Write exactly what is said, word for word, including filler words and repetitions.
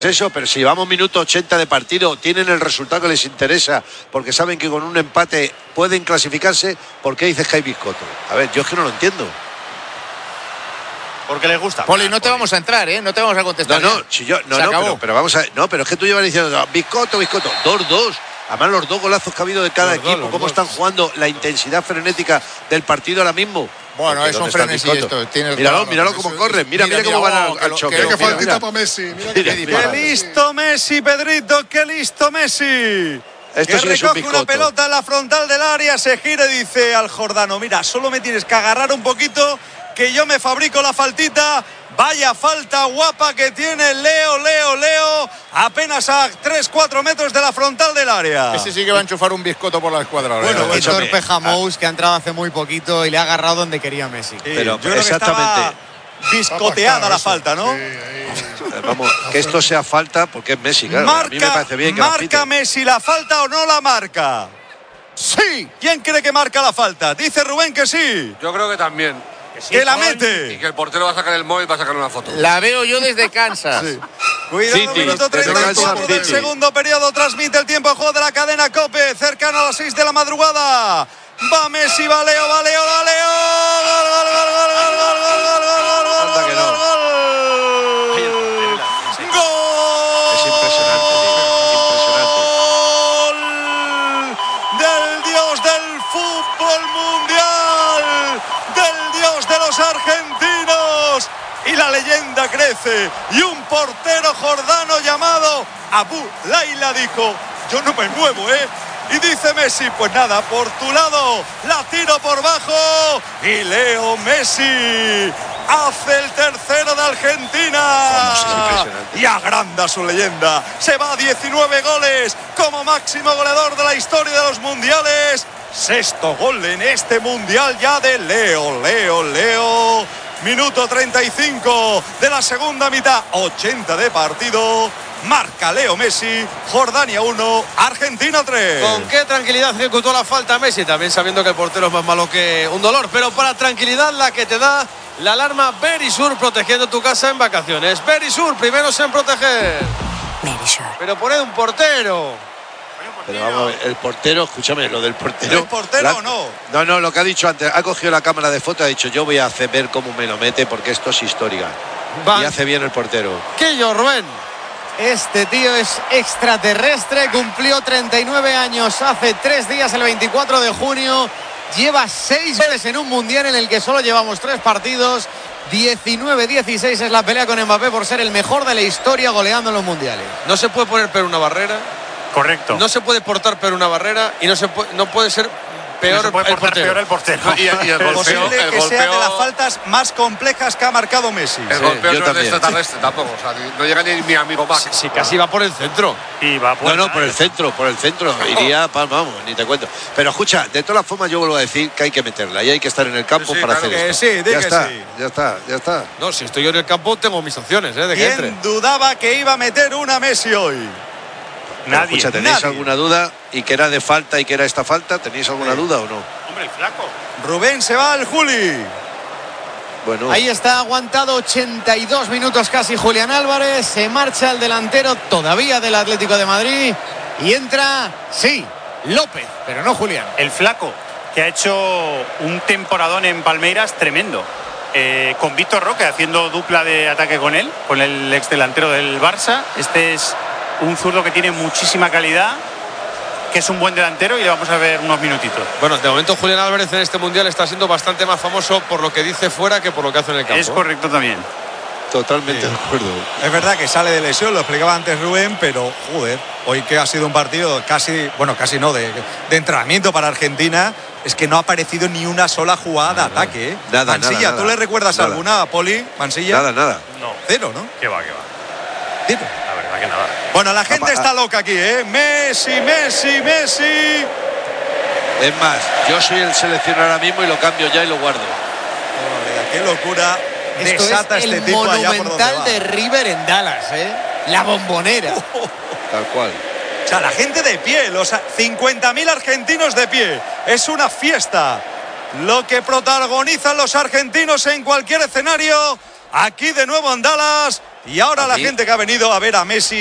Eso, pero si llevamos minuto ochenta de partido, tienen el resultado que les interesa, porque saben que con un empate pueden clasificarse, ¿por qué dices que hay biscoto? A ver, yo es que no lo entiendo. Porque les gusta. Poli, no te Poli. vamos a entrar, ¿eh? No te vamos a contestar. No, no, si yo, no, Se no, acabó. pero, pero vamos a, no, pero es que tú llevas diciendo no, biscoto, biscoto, dos dos. Además los dos golazos que ha habido de cada los equipo, dos, cómo dos. están jugando, la intensidad frenética del partido ahora mismo. Bueno, es un frenesí esto. Míralo, míralo cómo corren. Mira, mira, mira cómo van al, al choque. Qué faltita para Messi. Mira Mira, qué mira. ¡Qué listo Messi, Pedrito! ¡Qué listo Messi! Esto que sí es un recoge biscoto. una pelota en la frontal del área, se gira y dice al Jordano: mira, solo me tienes que agarrar un poquito, que yo me fabrico la faltita. Vaya falta guapa que tiene Leo, Leo, Leo, apenas a tres cuatro metros de la frontal del área. Ese sí que va a enchufar un biscoto por la escuadra. Bueno, ¿verdad? el torpe Jamous, que ha entrado hace muy poquito y le ha agarrado donde quería Messi. Sí, Pero yo creo exactamente. que estaba biscoteada la falta, ¿no? Sí, ahí. Vamos, que esto sea falta porque es Messi, claro. marca, a mí me parece bien que la marca piten. Messi la falta o no la marca. ¡Sí! ¿Quién cree que marca la falta? Dice Rubén que sí. Yo creo que también. Que, sí, Que la Paul, mete. Y que el portero va a sacar el móvil para sacar una foto. La veo yo desde Kansas. Sí. Cuidado, City, minuto desde treinta y Kansas cuatro del City. segundo periodo. Transmite el tiempo de juego de la cadena COPE. Cercano a las seis de la madrugada. Va Messi, va Leo, va Leo, va Leo. Gol, gol, gol, gol, gol, gol, gol, gol, gol, gol, Anda que no. gol, gol. Gol. Es impresionante, tío, impresionante. Gol del dios del fútbol mundial, del dios de los argentinos. Y la leyenda crece. Y un portero jordano llamado Abu Laila dijo: yo no me muevo, ¿eh? Y dice Messi: pues nada, por tu lado, la tiro por bajo. Y Leo Messi hace el tercero de Argentina. Es impresionante. Y agranda su leyenda. Se va a diecinueve goles como máximo goleador de la historia de los mundiales. Sexto gol en este mundial ya de Leo, Leo, Leo. Minuto treinta y cinco de la segunda mitad, ochenta de partido. Marca Leo Messi, Jordania uno, Argentina tres. ¿Con qué tranquilidad ejecutó la falta Messi? También sabiendo que el portero es más malo que un dolor. Pero para tranquilidad la que te da la alarma Verisur, protegiendo tu casa en vacaciones. Verisur, primeros en proteger. Verisur. Pero poned un portero. Pero vamos a ver, el portero, escúchame, lo del portero. ¿Es portero la, o no? No, no, lo que ha dicho antes, ha cogido la cámara de foto y ha dicho: yo voy a hacer ver cómo me lo mete porque esto es histórica. Va. Y hace bien el portero. ¿Qué yo, Rubén? Este tío es extraterrestre, cumplió treinta y nueve años hace tres días, el veinticuatro de junio. Lleva seis goles en un mundial en el que solo llevamos tres partidos. diecinueve dieciséis es la pelea con Mbappé por ser el mejor de la historia goleando en los mundiales. No se puede poner pero una barrera. Correcto. No se puede portar pero una barrera. Y no, se puede, no puede ser peor, no se puede el portar portero. peor el portero. Y, y el golpeo, Posible el que golpeo, sea de las faltas más complejas que ha marcado Messi. El Sí, golpeo yo no también. es extraterrestre tampoco. O sea, no llega ni mi amigo Max. Si casi va por el centro. Y va No, no, por el centro, por el centro. Iría, pa- vamos, ni te cuento. Pero escucha, de todas las formas yo vuelvo a decir que hay que meterla y hay que estar en el campo Sí, sí, para claro hacer que esto. sí, di ya que está, sí. ya está, ya está. No, si estoy yo en el campo tengo mis opciones, ¿eh? De que entre. ¿Quién dudaba que iba a meter una Messi hoy? Pero Nadie. escucha, ¿tenéis nadie. alguna duda? ¿Y que era de falta y que era esta falta? ¿Tenéis alguna duda o no? Hombre, el flaco. Rubén se va al Juli. Bueno, Ahí está aguantado ochenta y dos minutos casi Julián Álvarez. Se marcha el delantero todavía del Atlético de Madrid. Y entra, sí, López, pero no Julián. El flaco, que ha hecho un temporadón en Palmeiras tremendo. Eh, con Víctor Roque haciendo dupla de ataque con él, con el ex delantero del Barça. Este es un zurdo que tiene muchísima calidad, que es un buen delantero y le vamos a ver unos minutitos. Bueno, de momento Julián Álvarez en este mundial está siendo bastante más famoso por lo que dice fuera que por lo que hace en el campo. Es correcto también. totalmente de acuerdo. Es verdad que sale de lesión, lo explicaba antes Rubén, pero joder, hoy que ha sido un partido casi, bueno, casi no, de, de entrenamiento para Argentina, es que no ha aparecido ni una sola jugada de ataque, ¿eh? Nada, Mansilla, nada, ¿tú nada. le recuerdas Nada. alguna, Poli, Mansilla? Nada, nada. No, Cero, ¿no? que va, que va. Cero. La verdad que nada. Bueno, la gente Apa- está loca aquí, ¿eh? Messi, Messi, Messi. Es más, yo soy el seleccionador ahora mismo y lo cambio ya y lo guardo. Joder, qué locura Esto desata es este el tipo allá por donde monumental va. de River en Dallas, ¿eh? La bombonera. Tal cual. O sea, la gente de pie, los cincuenta mil argentinos de pie. Es una fiesta. Lo que protagonizan los argentinos en cualquier escenario. Aquí de nuevo en Dallas. Y ahora A la mí- gente que ha venido a ver a Messi